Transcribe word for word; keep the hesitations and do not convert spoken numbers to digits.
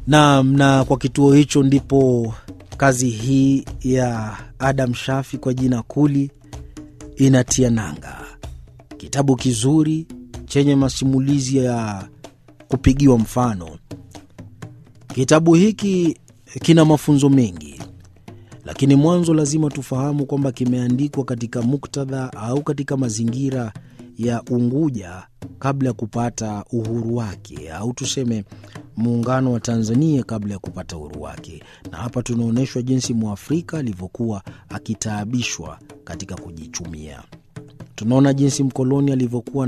Na, na kwa kituo hicho ndipo kazi hii ya Adam Shafi kwa jina Kuli inatia nanga. Kitabu kizuri chenye masimulizi ya kupigiwa mfano. Kitabu hiki kina mafunzo mengi, lakini mwanzo lazima tufahamu kwamba kimeandikwa katika muktadha au katika mazingira ya Unguja kabla ya kupata uhuru wake, au tuseme muungano wa Tanzania kabla ya kupata uhuru wake. Na hapa tunaonyeshwa jinsi Mwafrika alivyokuwa akitaabishwa katika kujichumia. Tunaona jinsi mkoloni alivyokuwa